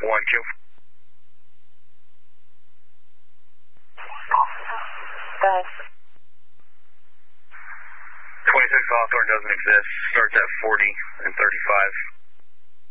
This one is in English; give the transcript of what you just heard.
1Q. Thanks. 26 Hawthorne doesn't exist. Starts at 40 and 35.